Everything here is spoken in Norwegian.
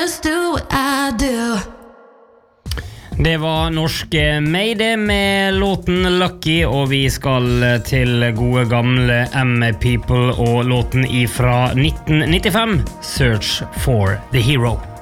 just do what I do. Det var norske Mayday med låten Lucky, og vi skal til gode gamle M-People og låten ifra 1995, Search for the Hero.